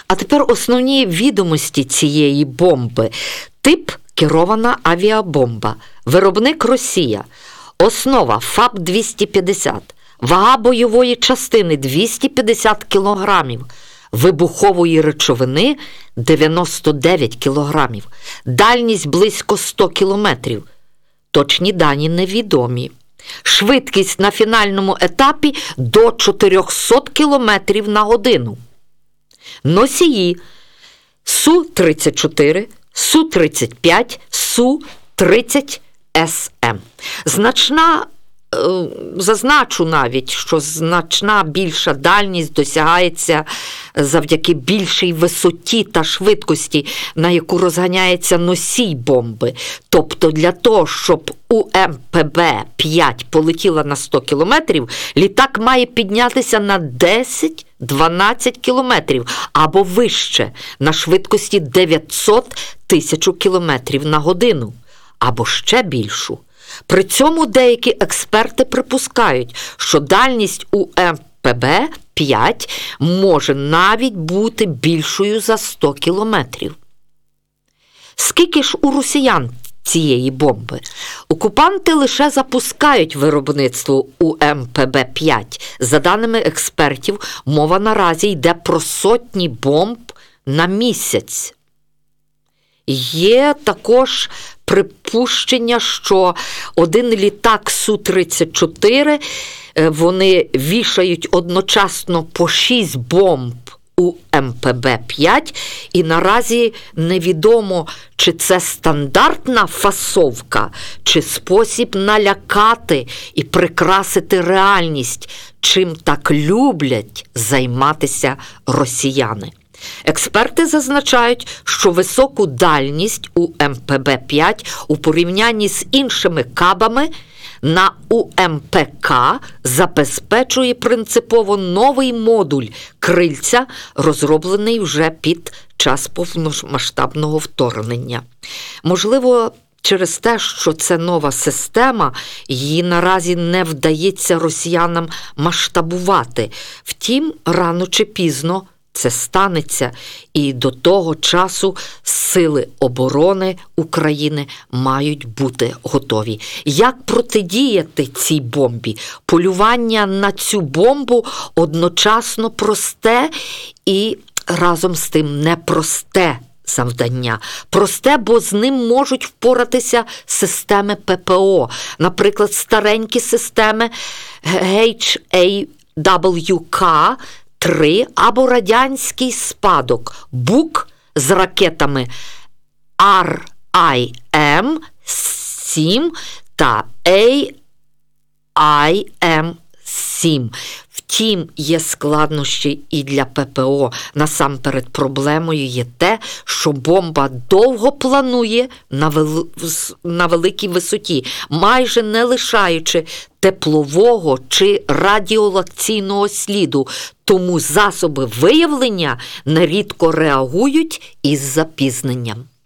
А тепер основні відомості цієї бомби. Тип – керована авіабомба. Виробник – Росія. Основа – ФАБ-250. Вага бойової частини – 250 кілограмів. Вибухової речовини – 99 кілограмів. Дальність – близько 100 кілометрів. Точні дані невідомі. Швидкість на фінальному етапі – до 400 кілометрів на годину. Носії – Су-34, Су-35, Су-30СМ. Зазначу навіть, що значна більша дальність досягається завдяки більшій висоті та швидкості, на яку розганяється носій бомби. Тобто для того, щоб УМПБ-5 полетіла на 100 кілометрів, літак має піднятися на 10-12 кілометрів або вище, на швидкості 900-1000 кілометрів на годину, або ще більшу. При цьому деякі експерти припускають, що дальність УМПБ-5 може навіть бути більшою за 100 кілометрів. Скільки ж у росіян цієї бомби? Окупанти лише запускають виробництво УМПБ-5. За даними експертів, мова наразі йде про сотні бомб на місяць. Є також припущення, що один літак Су-34, вони вішають одночасно по 6 бомб у МПБ-5, і наразі невідомо, чи це стандартна фасовка, чи спосіб налякати і прикрасити реальність, чим так люблять займатися росіяни. Експерти зазначають, що високу дальність у МПБ-5 у порівнянні з іншими кабами на УМПК забезпечує принципово новий модуль крильця, розроблений вже під час повномасштабного вторгнення. Можливо, через те, що це нова система, її наразі не вдається росіянам масштабувати. Втім, рано чи пізно це станеться, і до того часу сили оборони України мають бути готові. Як протидіяти цій бомбі? Полювання на цю бомбу одночасно просте і разом з тим непросте завдання. Просте, бо з ним можуть впоратися системи ППО. Наприклад, старенькі системи HAWK-3 або радянський спадок БУК з ракетами RIM-7 та AIM-7. Втім, є складнощі і для ППО. Насамперед проблемою є те, що бомба довго планує на великій висоті, майже не лишаючи теплового чи радіолокаційного сліду, тому засоби виявлення нерідко реагують із запізненням.